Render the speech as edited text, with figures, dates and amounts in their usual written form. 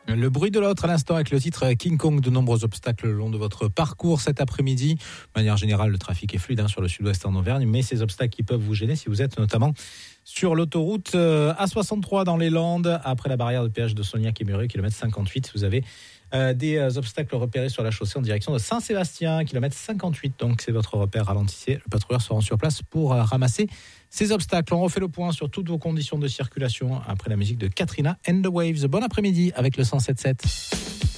Le bruit de l'autre à l'instant avec le titre King Kong. De nombreux obstacles le long de votre parcours cet après-midi. De manière générale, le trafic est fluide sur le sud-ouest en Auvergne, mais ces obstacles qui peuvent vous gêner si vous êtes notamment sur l'autoroute A63 dans les Landes, après la barrière de péage de Sognac-et-Muré, kilomètre 58. Vous avez des obstacles repérés sur la chaussée en direction de Saint-Sébastien, kilomètre 58. Donc c'est votre repère, ralentissez. Le patrouilleur se rend sur place pour ramasser ces obstacles. On refait le point sur toutes vos conditions de circulation après la musique de Katrina and the Waves. Bon après-midi avec le 107.7.